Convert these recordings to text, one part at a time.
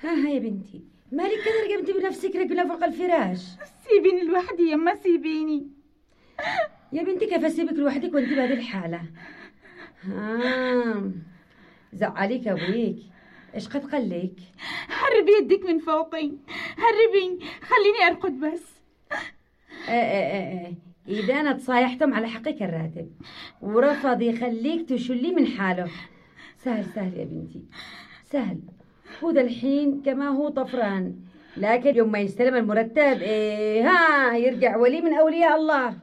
ها يا بنتي، مالك كده رقبتي بنفسك رجلة فوق الفراش؟ سيبيني لوحدي يما، سيبيني يا بنتي كيف اسيبك لوحدك وانت بهذه الحالة؟ زعليك ابويك؟ ايش قد قلك؟ هربي يدك من فوقي، هربي خليني ارقد بس. إذا أنا تصايحتم على حقك الراتب ورفض يخليك تشلي من حاله. سهل سهل يا بنتي، سهل. هو ذا الحين كما هو طفران، لكن يوم ما يستلم المرتب يرجع ولي من أولياء الله.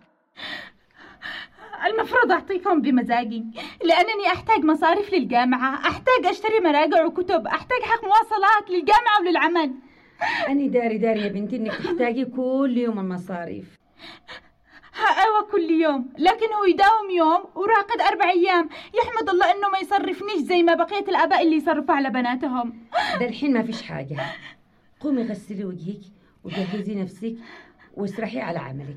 المفروض أعطيكم بمزاجي، لأنني أحتاج مصاريف للجامعة، أحتاج أشتري مراجع وكتب، أحتاج حق مواصلات للجامعة وللعمل. أني داري يا بنتي إنك تحتاجي كل يوم المصاريف. أيوة كل يوم، لكن هو يداوم يوم وراقد 4 أيام. يحمد الله إنه ما يصرفنيش زي ما بقية الآباء اللي يصرفوا على بناتهم. ده الحين ما فيش حاجة. قومي غسلي وجهك وجهزي نفسك واسرحي على عملك.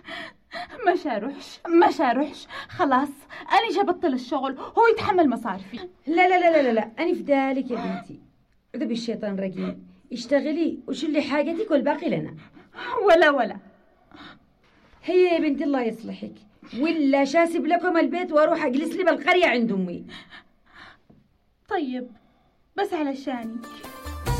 مش هروحش خلاص، أنا جبطل الشغل، هو يتحمل مصارفي. لا لا لا لا لا، أنا في ذلك يا بنتي. عذب الشيطان رجيم، اشتغلي وشلي حاجتك والباقي لنا. ولا هي يا بنتي الله يصلحك، ولا شاسب لكم البيت واروح اجلس لي بالقرية عند امي. طيب بس علشانك.